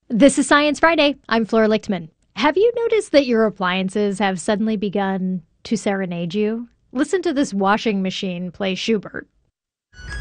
This is Science Friday. I'm Flora Lichtman. Have you noticed that your appliances have suddenly begun to serenade you? Listen to this washing machine play Schubert.